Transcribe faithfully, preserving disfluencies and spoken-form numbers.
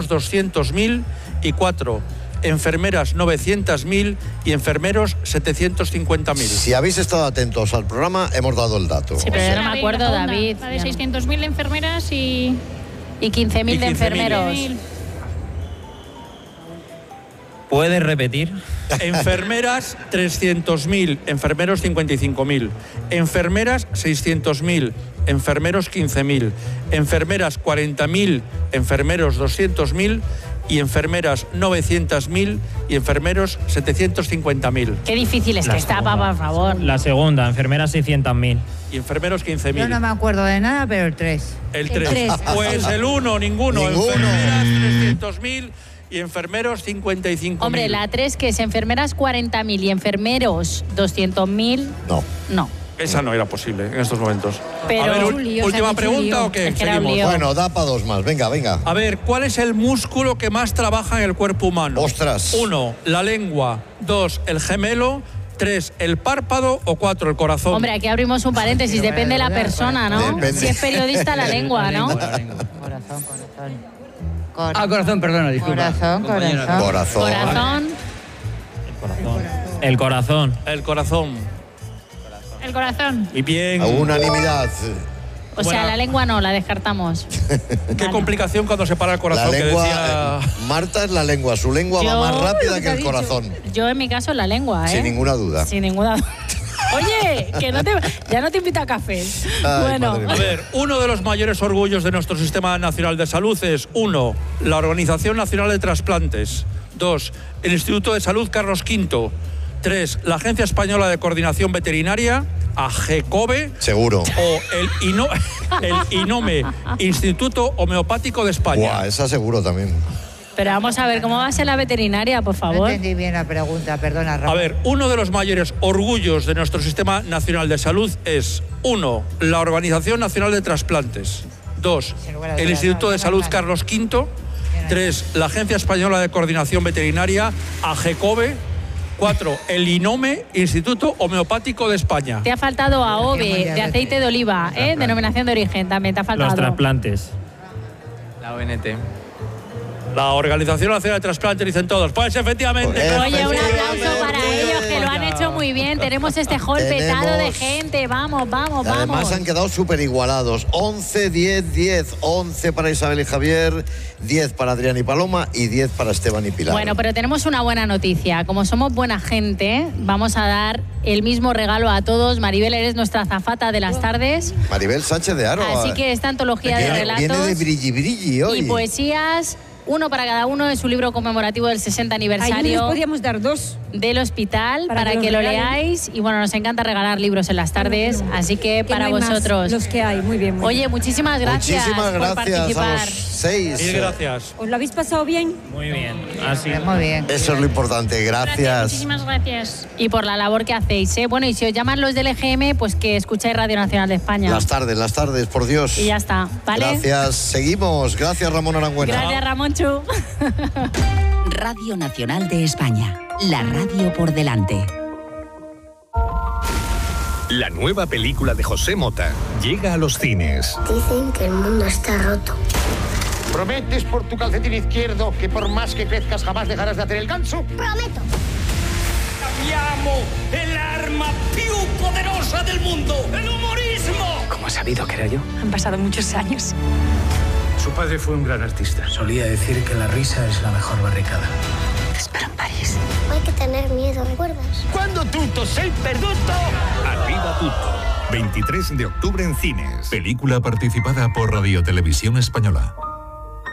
doscientos mil y cuatro, enfermeras novecientos mil y enfermeros setecientos cincuenta mil. Si habéis estado atentos al programa, hemos dado el dato. Sí, pero yo no me acuerdo, David. La de seiscientos mil enfermeras y... Y quince mil de enfermeros. ¿Puedes repetir? Enfermeras trescientos mil, enfermeros cincuenta y cinco mil, enfermeras seiscientos mil, enfermeros quince mil, enfermeras cuarenta mil, enfermeros doscientos mil y enfermeras novecientos mil y enfermeros setecientos cincuenta mil. Qué difícil es que está, por favor. La segunda, enfermeras seiscientos mil. Y enfermeros quince mil. Yo no me acuerdo de nada, pero el tres. El tres. Pues el uno, ninguno. Ninguno. Enfermeras trescientos mil y enfermeros cincuenta y cinco mil. Hombre, la tres, que es enfermeras cuarenta mil y enfermeros doscientos mil. No. No. Esa no era posible en estos momentos. Pero a ver, es un lío, última es un pregunta lío. o qué? Es que era un Seguimos. lío. Bueno, da para dos más. Venga, venga. A ver, ¿cuál es el músculo que más trabaja en el cuerpo humano? Ostras. Uno, la lengua. Dos, el gemelo. Tres, el párpado. O cuatro, el corazón. Hombre, aquí abrimos un paréntesis, depende de la persona, ¿no? Depende. Si es periodista, la lengua, ¿no? Corazón, corazón. Cor- Ah, corazón, perdona, disculpa. Corazón, compañero. corazón. Corazón. Corazón. El corazón. El corazón. El corazón. Y bien. A unanimidad. O sea, Buena. la lengua no, la descartamos. Qué Vale. complicación cuando se para el La corazón, que lengua. decía... eh, Marta es la lengua. Su lengua Yo- va más rápida lo que que ha el dicho. corazón. Yo en mi caso la lengua, ¿eh? Sin ninguna duda. Sin ninguna duda. Oye, que no te, ya no te invito a café. Ay, Bueno, madre mía. A ver, uno de los mayores orgullos de nuestro Sistema Nacional de Salud es, uno, la Organización Nacional de Trasplantes. Dos, el Instituto de Salud Carlos quinto. Tres, la Agencia Española de Coordinación Veterinaria, AGECOVE. Seguro. O el, INO, el INOME, Instituto Homeopático de España. Buah, esa seguro también. pero vamos a ver, ¿cómo va a ser la veterinaria, por No favor? entendí bien la pregunta, perdona, Ramón. A ver, uno de los mayores orgullos de nuestro Sistema Nacional de Salud es, uno, la Organización Nacional de Trasplantes. Dos, Sin lugar a el dudas, Instituto no, de no, Salud no. Carlos quinto. Tres, la Agencia Española de Coordinación Veterinaria, AGECOVE. Cuatro, el INOME, Instituto Homeopático de España. Te ha faltado A O V E, de aceite de oliva, ¿eh? Denominación de origen, también te ha faltado. Los trasplantes. La O N T. La Organización Nacional de Trasplantes, dicen todos. Pues efectivamente. Joder. Oye, un aplauso Efectivamente. para ellos, que lo han hecho muy bien. Tenemos este hall Tenemos- petado de gente. Vamos, vamos, Además vamos. han quedado súper igualados. once, diez, diez. once para Isabel y Javier, diez para Adrián y Paloma y diez para Esteban y Pilar. Bueno, pero tenemos una buena noticia. Como somos buena gente, vamos a dar el mismo regalo a todos. Maribel, eres nuestra azafata de las tardes. Maribel Sánchez de Aro. Así que esta antología de viene, relatos viene de brilli brilli hoy. y poesías, uno para cada uno de su libro conmemorativo del sesenta Ahí les aniversario podríamos dar dos. del hospital Para para, que que, los lo regalen. leáis. Y bueno, nos encanta regalar libros en las tardes, así que Que para no hay más, vosotros. los que hay, muy bien. Muy Oye, bien. muchísimas gracias, Muchísimas por gracias a participar. los seis. Mil gracias. ¿Os lo habéis pasado bien? Muy bien. Así. Muy bien. Eso es lo importante. Gracias, Gracias. muchísimas gracias. Y por la labor que hacéis, ¿eh? Bueno, y si os llaman los del E G M, pues que escucháis Radio Nacional de España. Las tardes, las tardes, por Dios. Y ya está, ¿vale? Gracias. Seguimos. Gracias, Ramón Arangüena. Gracias, Ramonchu. Radio Nacional de España. La radio por delante. La nueva película de José Mota llega a los cines. Dicen que el mundo está roto. ¿Prometes por tu calcetín izquierdo que por más que crezcas jamás dejarás de hacer el ganso? Prometo. Cambiamo el arma più poderosa del mundo, el humorismo. ¿Cómo has sabido que era yo? Han pasado muchos años. Su padre fue un gran artista. Solía decir que la risa es la mejor barricada. Te espero en París. No hay que tener miedo, ¿recuerdas? Quando tutto sei perduto. Arriba Tutto. veintitrés de octubre en cines. Película participada por Radio Televisión Española.